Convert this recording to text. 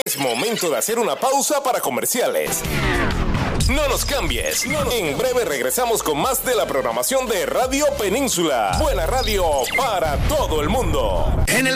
Es momento de hacer una pausa para comerciales. No nos cambies. En breve regresamos con más de la programación de Radio Península. Buena radio para todo el mundo. En el